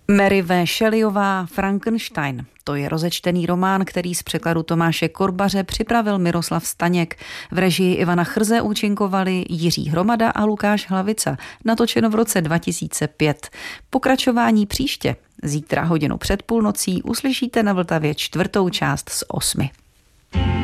Mary V. Shelleyová Frankenstein. To je rozečtený román, který z překladu Tomáše Korbaře připravil Miroslav Staněk. V režii Ivana Chrze účinkovali Jiří Hromada a Lukáš Hlavica. Natočeno v roce 2005. Pokračování příště. Zítra hodinu před půlnocí uslyšíte na Vltavě 4. část z 8.